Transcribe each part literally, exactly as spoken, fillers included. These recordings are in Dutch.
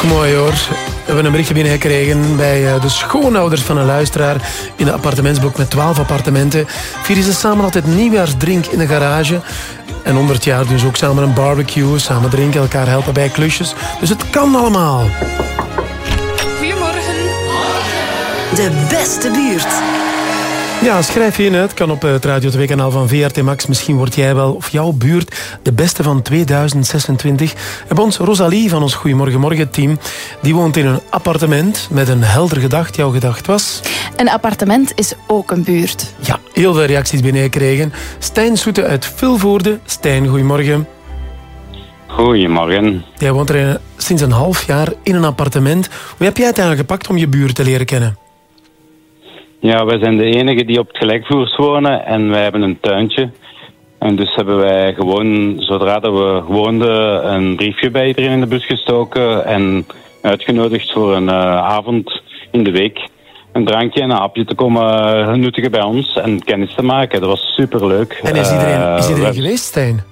Ook mooi hoor. We hebben een berichtje binnengekregen bij de schoonouders van een luisteraar in een appartementsblok met twaalf appartementen. Vieren ze samen altijd nieuwjaarsdrink in de garage. En honderd jaar doen ze ook samen een barbecue, samen drinken, elkaar helpen bij klusjes. Dus het kan allemaal. Goedemorgen. De beste buurt. Ja, schrijf je in. Het kan op het Radio twee kanaal van V R T Max. Misschien word jij wel, of jouw buurt, de beste van tweeduizend zesentwintig. En bij ons Rosalie van ons Goedemorgen Morgen team. Die woont in een appartement met een helder gedacht. Jouw gedacht was? Een appartement is ook een buurt. Ja, heel veel reacties binnengekregen. Stijn Soete uit Vilvoorde. Stijn, goedemorgen. Goedemorgen. Jij woont er sinds een half jaar in een appartement. Hoe heb jij het eigenlijk gepakt om je buurt te leren kennen? Ja, wij zijn de enigen die op het gelijkvloers wonen en wij hebben een tuintje. En dus hebben wij gewoon, zodra dat we woonden, een briefje bij iedereen in de bus gestoken en uitgenodigd voor een uh, avond in de week. Een drankje en een hapje te komen nuttigen bij ons en kennis te maken. Dat was superleuk. En is iedereen, uh, is iedereen we, geweest, Stijn?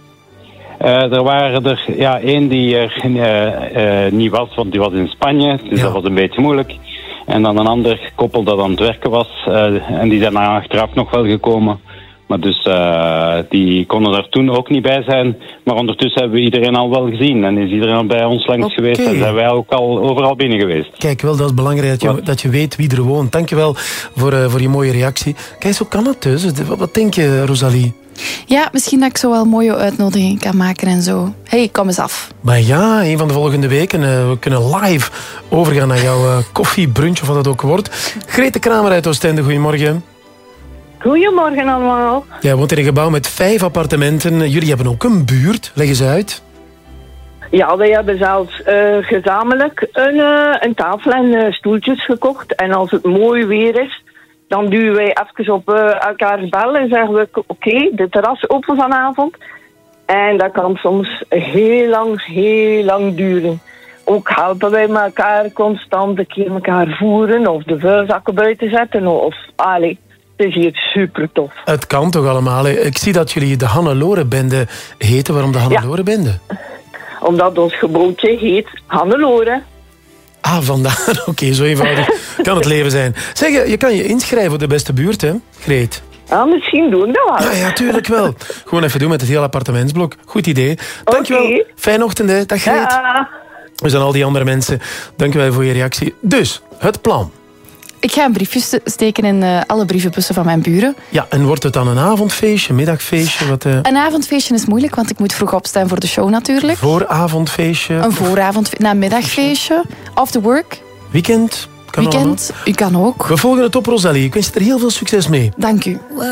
Uh, er waren er ja, één die er uh, uh, niet was, want die was in Spanje. Dus ja. dat was een beetje moeilijk. En dan een ander koppel dat aan het werken was. Uh, en die zijn daar achteraf nog wel gekomen. Maar dus uh, die konden er toen ook niet bij zijn. Maar ondertussen hebben we iedereen al wel gezien. En is iedereen al bij ons langs okay. geweest. En zijn wij ook al overal binnen geweest. Kijk, wel, dat is belangrijk dat je, dat je weet wie er woont. Dankjewel voor, uh, voor je mooie reactie. Kijk, zo kan het dus. Wat, wat denk je, Rosalie? Ja, misschien dat ik zo wel mooie uitnodigingen kan maken en zo. Hey, kom eens af. Maar ja, een van de volgende weken. Uh, we kunnen live overgaan naar jouw uh, koffie, brunch of wat het ook wordt. Grete Kramer uit Oostende, goedemorgen. Goedemorgen allemaal. Jij woont in een gebouw met vijf appartementen. Jullie hebben ook een buurt. Leg eens uit. Ja, wij hebben zelfs uh, gezamenlijk een, uh, een tafel en uh, stoeltjes gekocht. En als het mooi weer is, dan duwen wij even op uh, elkaars bel en zeggen we, oké, okay, de terras open vanavond. En dat kan soms heel lang, heel lang duren. Ook helpen wij elkaar constant een keer elkaar voeren of de vuilzakken buiten zetten. Of, allee, het is hier super tof. Het kan toch allemaal. Hè? Ik zie dat jullie de Hannelore-bende heten. Waarom de Hannelore-bende? Ja, omdat ons gebouwtje heet Hannelore. Ah, vandaar. Oké, okay, zo eenvoudig kan het leven zijn. Zeg, je kan je inschrijven voor de beste buurt, hè, Greet? Ja, misschien doen we dat wel. Ja, ja, tuurlijk wel. Gewoon even doen met het hele appartementsblok. Goed idee. Dankjewel. Okay. Fijne ochtend, hè. Dag, Greet. Ja. We zijn al die andere mensen. Dankjewel voor je reactie. Dus, het plan. Ik ga een briefje steken in uh, alle brievenbussen van mijn buren. Ja, en wordt het dan een avondfeestje, middagfeestje? Wat, uh... Een avondfeestje is moeilijk, want ik moet vroeg opstaan voor de show natuurlijk. Vooravondfeestje? Een vooravond, nou, een middagfeestje. After work. Weekend? Kan Weekend, u kan ook. We volgen het op, Rosalie. Ik wens je er heel veel succes mee. Dank u.